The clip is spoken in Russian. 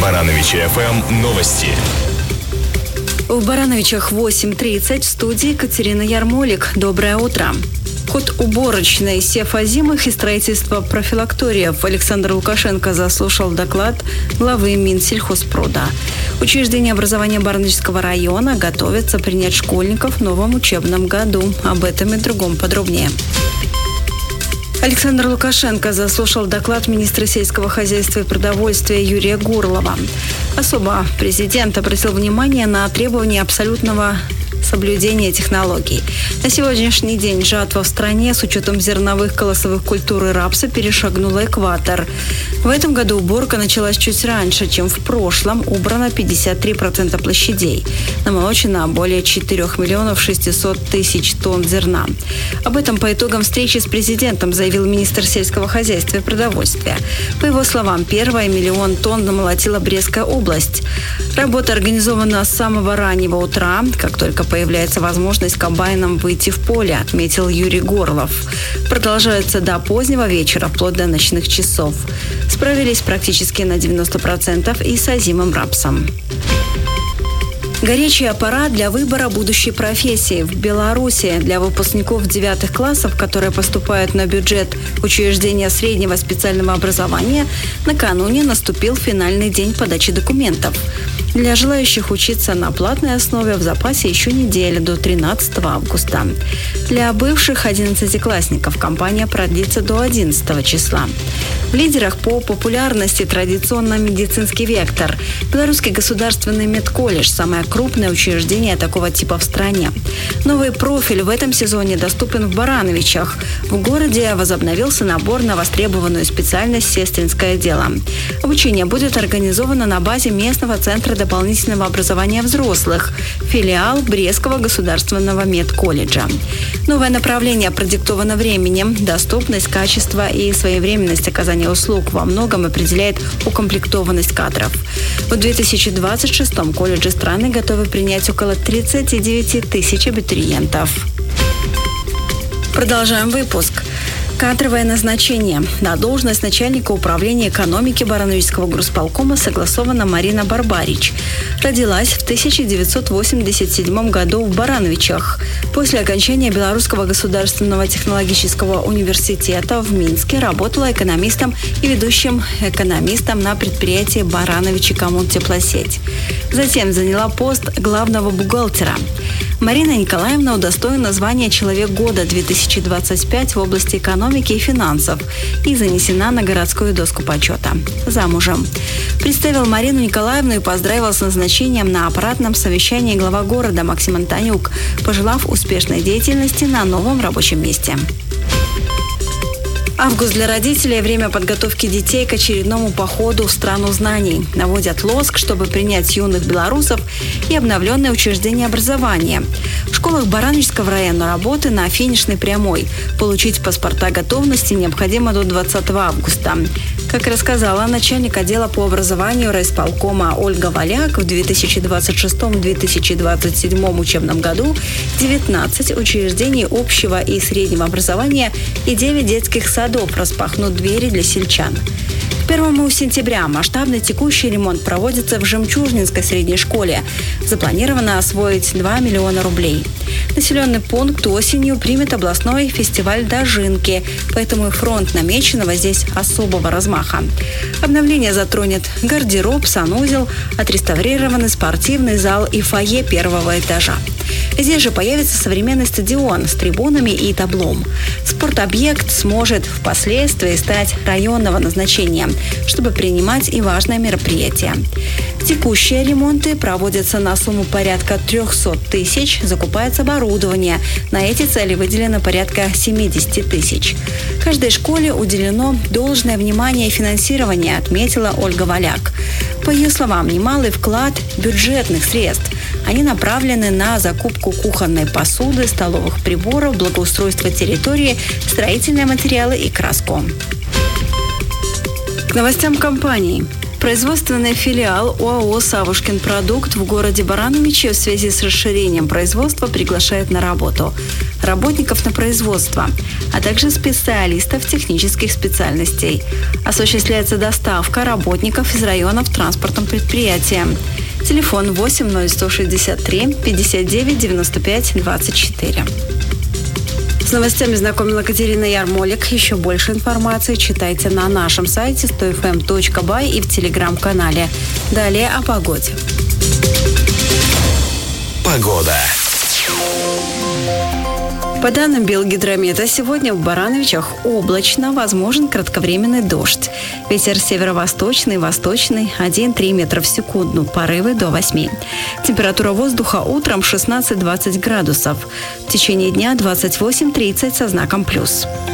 Барановичи ФМ новости. В Барановичах 8:30 в студии Екатерина Ярмолик. Доброе утро. Ход уборочной, сев озимых и строительство профилакториев. Александр Лукашенко заслушал доклад главы Минсельхозпрода. Учреждения образования Барановичского района готовятся принять школьников в новом учебном году. Об этом и другом подробнее. Александр Лукашенко заслушал доклад министра сельского хозяйства и продовольствия Юрия Горлова. Особо президент обратил внимание на требования абсолютного соблюдения технологий. На сегодняшний день жатва в стране с учетом зерновых, колосовых культур и рапса перешагнула экватор. В этом году уборка началась чуть раньше, чем в прошлом. Убрано 53% площадей. Намолочено более 4 600 000 тонн зерна. Об этом по итогам встречи с президентом заявил министр сельского хозяйства и продовольствия. По его словам, 1 миллион тонн намолотила Брестская область. Работа организована с самого раннего утра, как только появляется возможность комбайнам выйти в поле, отметил Юрий Горлов. Продолжается до позднего вечера, вплоть до ночных часов. Справились практически на 90% и с озимым рапсом. Горячий аппарат для выбора будущей профессии. В Беларуси для выпускников 9 классов, которые поступают на бюджет учреждения среднего специального образования, накануне наступил финальный день подачи документов. Для желающих учиться на платной основе в запасе еще неделя до 13 августа. Для бывших 11-классников кампания продлится до 11 числа. В лидерах по популярности традиционно медицинский вектор. Белорусский государственный медколледж – самое крупное учреждение такого типа в стране. Новый профиль в этом сезоне доступен в Барановичах. В городе возобновился набор на востребованную специальность сестринское дело. Обучение будет организовано на базе местного центра дополнительного образования взрослых, филиал Брестского государственного медколледжа. Новое направление продиктовано временем. Доступность, качество и своевременность оказания услуг во многом определяет укомплектованность кадров. В 2026-м колледжи страны готовы принять около 39 000 абитуриентов. Продолжаем выпуск. Кадровое назначение. На должность начальника управления экономики Барановичского горсполкома согласована Марина Барбарич. Родилась в 1987 году в Барановичах. После окончания Белорусского государственного технологического университета в Минске работала экономистом и ведущим экономистом на предприятии Барановичи Коммунтеплосеть. Затем заняла пост главного бухгалтера. Марина Николаевна удостоена звания «Человек года» 2025 в области экономики и финансов и занесена на городскую доску почета. Замужем. Представил Марину Николаевну и поздравил с назначением на аппаратном совещании глава города Максим Антонюк, пожелав успешной деятельности на новом рабочем месте. Август для родителей – время подготовки детей к очередному походу в страну знаний. Наводят лоск, чтобы принять юных белорусов и обновленное учреждение образования. В школах Барановичского района работы на финишной прямой. Получить паспорта готовности необходимо до 20 августа. Как рассказала начальник отдела по образованию райисполкома Ольга Валяк, в 2026-2027 учебном году 19 учреждений общего и среднего образования и 9 детских садов распахнут двери для сельчан. К 1 сентября масштабный текущий ремонт проводится в Жемчужнинской средней школе. Запланировано освоить 2 миллиона рублей. Населенный пункт осенью примет областной фестиваль «Дожинки», поэтому и фронт намеченного здесь особого размаха. Обновление затронет гардероб, санузел, отреставрированный спортивный зал и фойе первого этажа. Здесь же появится современный стадион с трибунами и таблом. Спортобъект сможет впоследствии стать районного назначения, чтобы принимать и важные мероприятия. Текущие ремонты проводятся на сумму порядка 300 000, закупается оборудование. На эти цели выделено порядка 70 000. Каждой школе уделено должное внимание и финансирование, отметила Ольга Валяк. По ее словам, немалый вклад бюджетных средств. Они направлены на закупку кухонной посуды, столовых приборов, благоустройство территории, строительные материалы и краску. К новостям компании. Производственный филиал ОАО «Савушкин продукт» в городе Барановичи в связи с расширением производства приглашает на работу работников на производство, а также специалистов технических специальностей. Осуществляется доставка работников из районов транспортом предприятия. Телефон 80163 59 95 24. С новостями знакомила Катерина Ярмолик. Еще больше информации читайте на нашем сайте 100fm.by и в телеграм-канале. Далее о погоде. Погода. По данным Белгидромета, сегодня в Барановичах облачно, возможен кратковременный дождь. Ветер северо-восточный, восточный 1-3 метра в секунду, порывы до 8. Температура воздуха утром 16-20 градусов. В течение дня 28-30 со знаком плюс.